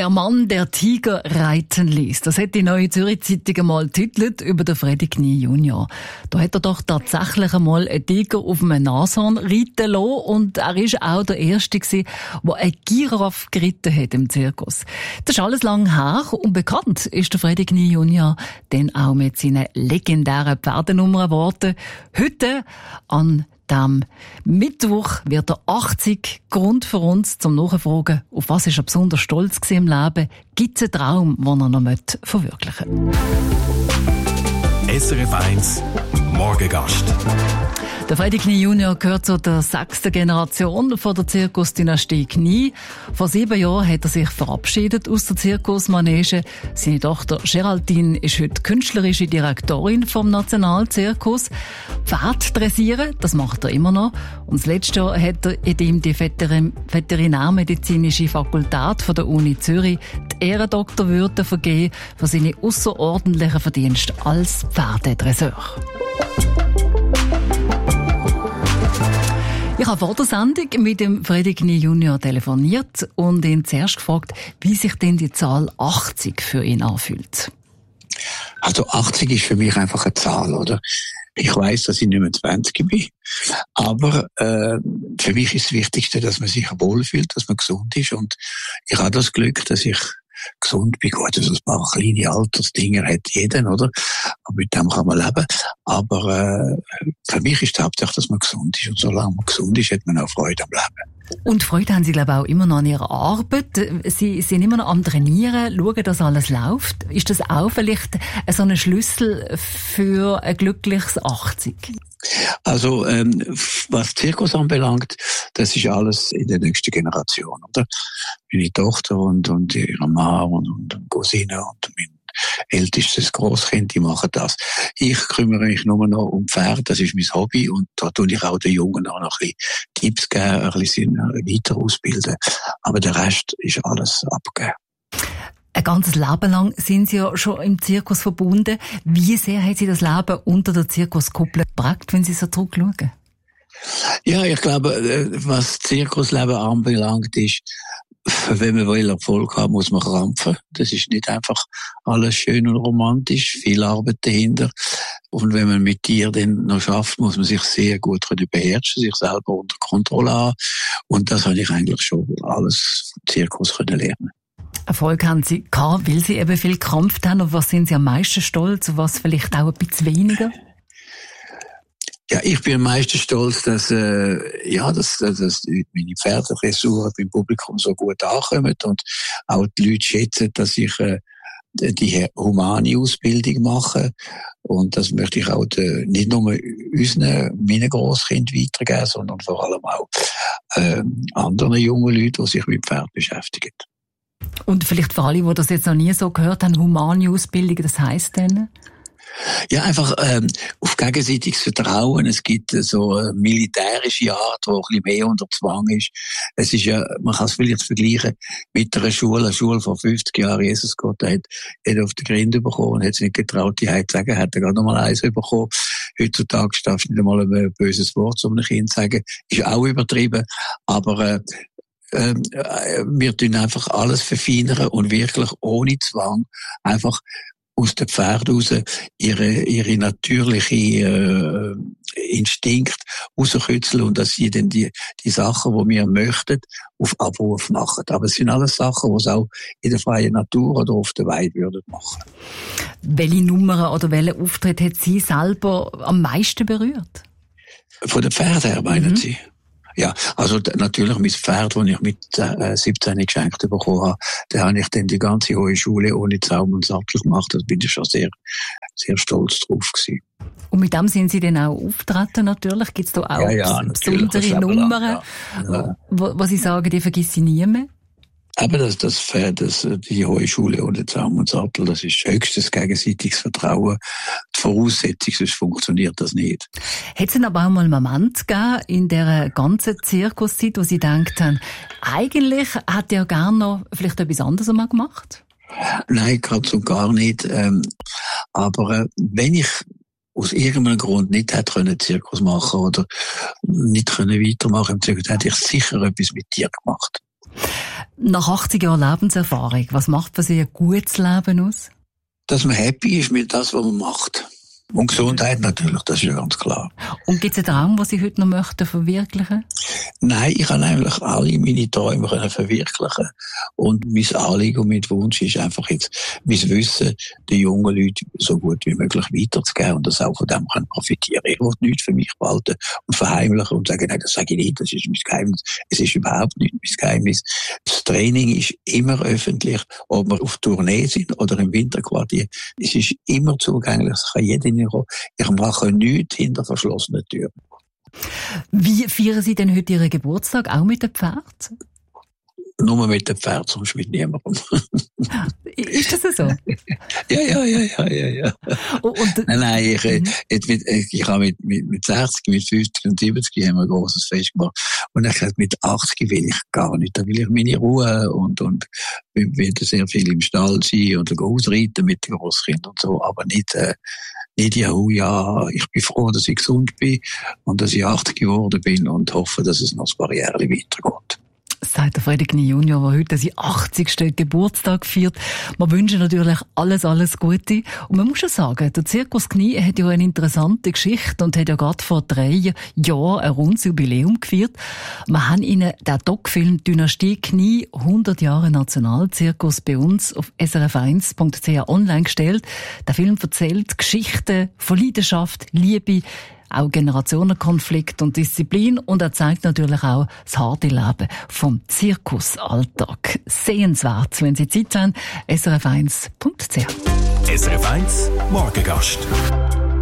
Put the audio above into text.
Der Mann, der Tiger reiten ließ. Das hat die Neue Zürich Zeitung einmal getitelt über den Freddy Knie Junior. Da hat er doch tatsächlich einmal einen Tiger auf einem Nashorn reiten lassen und er ist auch der Erste gewesen, der eine Giraffe geritten hat im Zirkus. Das ist alles lang her und bekannt ist der Freddy Knie Junior dann auch mit seinen legendären Pferdenummern geworden. Heute an dem Mittwoch wird er 80. Grund für uns zum Nachfragen, auf was ist er besonders stolz gewesen im Leben? Gibt es einen Traum, den er noch verwirklichen möchte? SRF 1 Morgengast. Der Freddy Knie Junior gehört zu der 6. Generation von der Zirkusdynastie Knie. Vor 7 Jahren hat er sich verabschiedet aus der Zirkusmanege. Seine Tochter Geraldine ist heute künstlerische Direktorin vom Nationalzirkus. Pferd dressieren, das macht er immer noch. Und das letzte Jahr hat er ihm die Veterinärmedizinische Fakultät von der Uni Zürich die Ehrendoktorwürde vergeben für seine ausserordentlichen Verdienste als Pferdedresseur. Ich habe vor der Sendung mit dem Freddy Knie Junior telefoniert und ihn zuerst gefragt, wie sich denn die Zahl 80 für ihn anfühlt. Also 80 ist für mich einfach eine Zahl, oder? Ich weiss, dass ich nicht mehr 20 bin, aber für mich ist das Wichtigste, dass man sich wohlfühlt, dass man gesund ist und ich habe das Glück, dass ich gesund bin. Gut, also ein paar kleine Altersdinger hat jeder, oder? Und mit dem kann man leben. Aber für mich ist die Hauptsache, dass man gesund ist. Und solange man gesund ist, hat man auch Freude am Leben. Und Freude haben Sie, glaube ich, auch immer noch an Ihrer Arbeit. Sie sind immer noch am Trainieren, schauen, dass alles läuft. Ist das auch vielleicht so ein Schlüssel für ein glückliches 80? Also, was Zirkus anbelangt, das ist alles in der nächsten Generation, oder? Meine Tochter und ihre Mann und Cousine und mein ältestes Grosskind, die machen das. Ich kümmere mich nur noch um Pferde, das ist mein Hobby und da tue ich auch den Jungen auch noch ein bisschen Tipps geben, ein bisschen weiter ausbilden. Aber der Rest ist alles abgegeben. Ein ganzes Leben lang sind Sie ja schon im Zirkus verbunden. Wie sehr hat Sie das Leben unter der Zirkuskuppel geprägt, wenn Sie so zurückschauen? Ja, ich glaube, was Zirkusleben anbelangt, ist, wenn man will Erfolg haben, muss man krampfen. Das ist nicht einfach alles schön und romantisch, viel Arbeit dahinter. Und wenn man mit Tieren dann noch schafft, muss man sich sehr gut beherrschen, sich selber unter Kontrolle haben. Und das habe ich eigentlich schon alles vom Zirkus lernen. Erfolg haben Sie gehabt, weil Sie eben viel gekämpft haben. Auf was sind Sie am meisten stolz, auf was vielleicht auch ein bisschen weniger? Ja, ich bin am meisten stolz, dass meine Pferdedressuren beim Publikum so gut ankommen und auch die Leute schätzen, dass ich die humane Ausbildung mache. Und das möchte ich auch nicht nur meinen Grosskindern weitergeben, sondern vor allem auch anderen jungen Leuten, die sich mit Pferd beschäftigen. Und vielleicht für alle, die das jetzt noch nie so gehört haben, humane Ausbildung, das heisst denn? Ja, einfach auf gegenseitiges Vertrauen. Es gibt so eine militärische Art, die ein bisschen mehr unter Zwang ist. Es ist ja, man kann es vielleicht vergleichen mit einer Schule. Eine Schule vor 50 Jahren, Jesus Gott, hat auf den Grind bekommen und hat es nicht getraut, die Heit zu sagen, hat er gerade noch mal eins bekommen. Heutzutage darfst du nicht einmal ein böses Wort zu einem Kind sagen. Ist auch übertrieben. Aber wir tun einfach alles verfeinern und wirklich ohne Zwang einfach aus den Pferden raus ihre natürliche Instinkt rauskitzeln und dass sie dann die Sachen, die wir möchten, auf Abruf machen. Aber es sind alles Sachen, die es auch in der freien Natur oder auf der Weide würden machen. Welche Nummer oder welchen Auftritt hat Sie selber am meisten berührt? Von den Pferden her, meinen Sie? Ja, also natürlich mein Pferd, das ich mit 17 geschenkt bekommen habe, da habe ich dann die ganze hohe Schule ohne Zaum und Sattel gemacht. Da bin ich schon sehr, sehr stolz drauf gewesen. Und mit dem sind Sie dann auch auftreten natürlich? Gibt es da auch besondere Nummern, wo Sie sagen, die vergesse ich nie mehr? Aber das Pferd, die hohe Schule ohne Zaum und Sattel, das ist höchstes gegenseitiges Vertrauen. Die Voraussetzung, sonst funktioniert das nicht. Hat es denn aber auch mal einen Moment gegeben in dieser ganzen Zirkuszeit, wo Sie gedacht haben, eigentlich hätte ja gerne noch vielleicht etwas anderes mal gemacht? Nein, ganz und gar nicht. Aber wenn ich aus irgendeinem Grund nicht hätte Zirkus machen oder nicht weitermachen im Zirkus, hätte ich sicher etwas mit Tier gemacht. Nach 80 Jahren Lebenserfahrung, was macht für Sie ein gutes Leben aus? Dass man happy ist mit das, was man macht. Und Gesundheit natürlich, das ist ja ganz klar. Und gibt es einen Traum, den Sie heute noch möchten verwirklichen? Nein, ich kann eigentlich alle meine Träume verwirklichen. Und mein Anliegen und mein Wunsch ist einfach jetzt, mein Wissen den jungen Leuten so gut wie möglich weiterzugeben und das auch von dem kann profitieren. Ich will nichts für mich behalten und verheimlichen und sagen, nein, das sage ich nicht, das ist mein Geheimnis. Es ist überhaupt nicht mein Geheimnis. Das Training ist immer öffentlich, ob wir auf Tournee sind oder im Winterquartier. Es ist immer zugänglich, es kann jeder hineinkommen. Ich mache nichts hinter verschlossenen Türen. Wie feiern Sie denn heute Ihren Geburtstag? Auch mit dem Pferd? Nur mit dem Pferd, sonst mit niemandem. Ist das so? Ja. Und Nein, ich habe mit 60, mit 50 und 70 haben wir ein grosses Fest gemacht. Und ich habe gesagt, mit 80 will ich gar nicht. Da will ich meine Ruhe und will sehr viel im Stall sein oder ausreiten mit den Grosskindern und so, aber nicht, ja, ich bin froh, dass ich gesund bin und dass ich 80 geworden bin und hoffe, dass es noch ein paar Jahre weitergeht. Sagt der Freddy Knie Junior, der heute seinen 80. Geburtstag feiert. Wir wünschen natürlich alles Gute. Und man muss schon sagen, der Zirkus Knie hat ja eine interessante Geschichte und hat ja gerade vor 3 Jahren ein rundes Jubiläum gefeiert. Wir haben Ihnen den Doc-Film Dynastie Knie 100 Jahre Nationalzirkus bei uns auf srf1.ch online gestellt. Der Film erzählt Geschichten von Leidenschaft, Liebe, auch Generationenkonflikt und Disziplin und er zeigt natürlich auch das harte Leben vom Zirkusalltag. Sehenswert, wenn Sie Zeit haben, srf1.ch. SRF 1 Morgengast.